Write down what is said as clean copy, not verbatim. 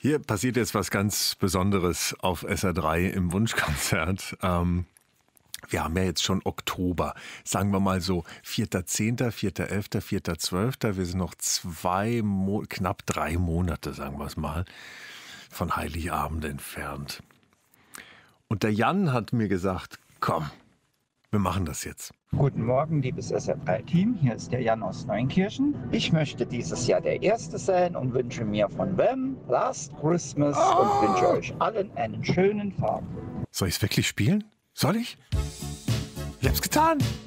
Hier passiert jetzt was ganz Besonderes auf SR3 im Wunschkonzert. Wir haben ja jetzt schon Oktober, sagen wir mal so 4.10., 4.11., 4.12. Wir sind noch knapp 3 Monate, sagen wir es mal, von Heiligabend entfernt. Und der Jan hat mir gesagt, komm, wir machen das jetzt. Guten Morgen, liebes SR3-Team. Hier ist der Jan aus Neunkirchen. Ich möchte dieses Jahr der Erste sein und wünsche mir von Wham! Last Christmas und wünsche euch allen einen schönen Tag. Soll ich es wirklich spielen? Soll ich? Ich hab's getan.